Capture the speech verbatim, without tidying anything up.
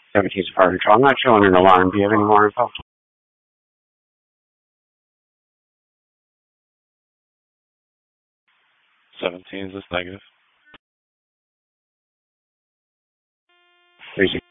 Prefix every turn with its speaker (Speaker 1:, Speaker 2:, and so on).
Speaker 1: seventeen's a fire control. I'm not showing an alarm. Do you have any more info?
Speaker 2: seventeen is negative.
Speaker 1: Three